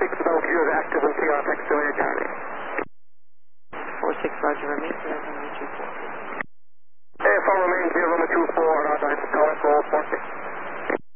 Bellevue is active with PR, thanks to Charlie. 46, Roger, remain 0.224.